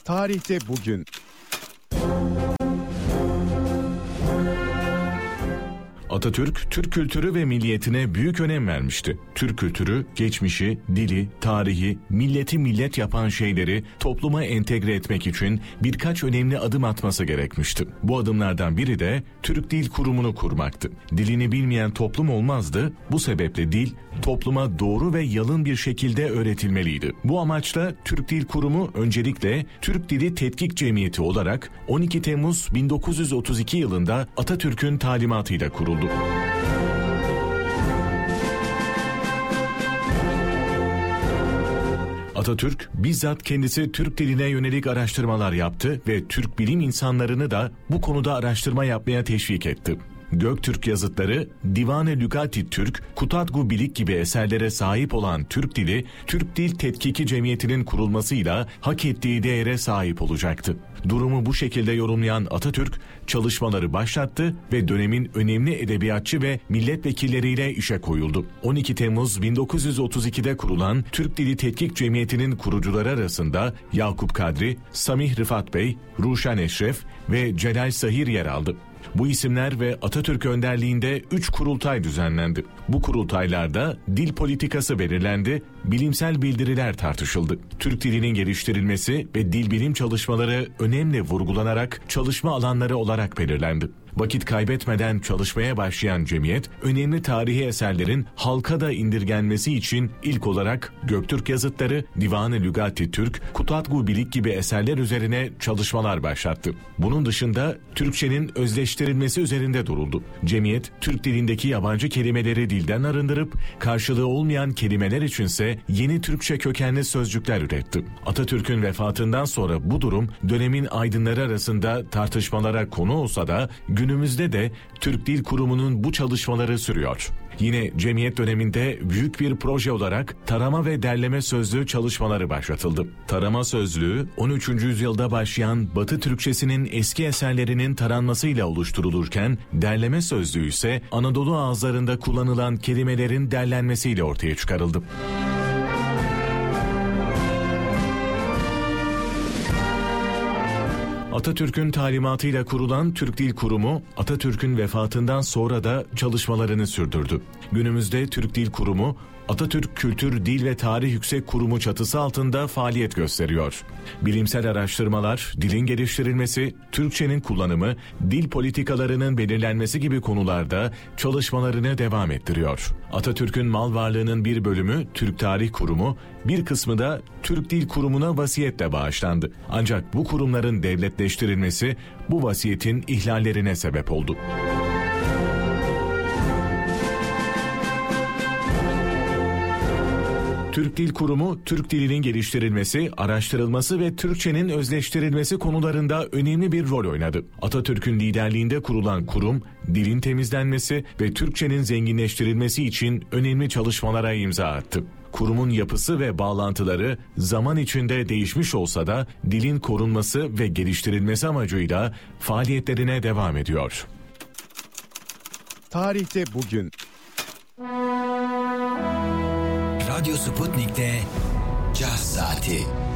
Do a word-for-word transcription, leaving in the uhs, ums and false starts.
Tarihte bugün. Atatürk, Türk kültürü ve milliyetine büyük önem vermişti. Türk kültürü, geçmişi, dili, tarihi, milleti millet yapan şeyleri topluma entegre etmek için birkaç önemli adım atması gerekmişti. Bu adımlardan biri de Türk Dil Kurumu'nu kurmaktı. Dilini bilmeyen toplum olmazdı, bu sebeple dil topluma doğru ve yalın bir şekilde öğretilmeliydi. Bu amaçla Türk Dil Kurumu öncelikle Türk Dili Tetkik Cemiyeti olarak on iki Temmuz bin dokuz yüz otuz iki yılında Atatürk'ün talimatıyla kuruldu. Atatürk bizzat kendisi Türk diline yönelik araştırmalar yaptı ve Türk bilim insanlarını da bu konuda araştırma yapmaya teşvik etti. Göktürk yazıtları, Divan-ı Lügati Türk, Kutatgu Bilik gibi eserlere sahip olan Türk Dili, Türk Dil Tetkiki Cemiyeti'nin kurulmasıyla hak ettiği değere sahip olacaktı. Durumu bu şekilde yorumlayan Atatürk, çalışmaları başlattı ve dönemin önemli edebiyatçı ve milletvekilleriyle işe koyuldu. on iki Temmuz bin dokuz yüz otuz ikide kurulan Türk Dili Tetkik Cemiyeti'nin kurucuları arasında Yakup Kadri, Samih Rıfat Bey, Ruşen Eşref ve Celal Sahir yer aldı. Bu isimler ve Atatürk önderliğinde üç kurultay düzenlendi. Bu kurultaylarda dil politikası belirlendi, bilimsel bildiriler tartışıldı. Türk dilinin geliştirilmesi ve dil bilim çalışmaları önemli vurgulanarak çalışma alanları olarak belirlendi. Vakit kaybetmeden çalışmaya başlayan cemiyet, önemli tarihi eserlerin halka da indirgenmesi için ilk olarak Göktürk yazıtları, Divan-ı Lügati Türk, Kutatgu Bilik gibi eserler üzerine çalışmalar başlattı. Bunun dışında Türkçenin özleştirilmesi üzerinde duruldu. Cemiyet, Türk dilindeki yabancı kelimeleri dilden arındırıp, karşılığı olmayan kelimeler içinse yeni Türkçe kökenli sözcükler üretti. Atatürk'ün vefatından sonra bu durum dönemin aydınları arasında tartışmalara konu olsa da günümüzde de Türk Dil Kurumu'nun bu çalışmaları sürüyor. Yine cemiyet döneminde büyük bir proje olarak tarama ve derleme sözlüğü çalışmaları başlatıldı. Tarama sözlüğü on üçüncü yüzyılda başlayan Batı Türkçesinin eski eserlerinin taranmasıyla oluşturulurken derleme sözlüğü ise Anadolu ağızlarında kullanılan kelimelerin derlenmesiyle ortaya çıkarıldı. Atatürk'ün talimatıyla kurulan Türk Dil Kurumu, Atatürk'ün vefatından sonra da çalışmalarını sürdürdü. Günümüzde Türk Dil Kurumu, Atatürk Kültür, Dil ve Tarih Yüksek Kurumu çatısı altında faaliyet gösteriyor. Bilimsel araştırmalar, dilin geliştirilmesi, Türkçenin kullanımı, dil politikalarının belirlenmesi gibi konularda çalışmalarını devam ettiriyor. Atatürk'ün mal varlığının bir bölümü Türk Tarih Kurumu, bir kısmı da Türk Dil Kurumu'na vasiyetle bağışlandı. Ancak bu kurumların devletleştirilmesi bu vasiyetin ihlallerine sebep oldu. Türk Dil Kurumu, Türk dilinin geliştirilmesi, araştırılması ve Türkçenin özleştirilmesi konularında önemli bir rol oynadı. Atatürk'ün liderliğinde kurulan kurum, dilin temizlenmesi ve Türkçenin zenginleştirilmesi için önemli çalışmalara imza attı. Kurumun yapısı ve bağlantıları zaman içinde değişmiş olsa da dilin korunması ve geliştirilmesi amacıyla faaliyetlerine devam ediyor. Tarihte bugün. Radyo Sputnik'te Caz Saati.